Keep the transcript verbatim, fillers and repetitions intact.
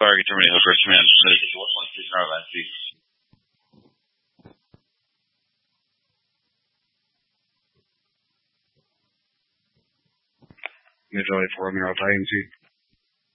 target terminating the first command submitted to one point six zero line C. Metro eight four, Romeo Alpha A M C.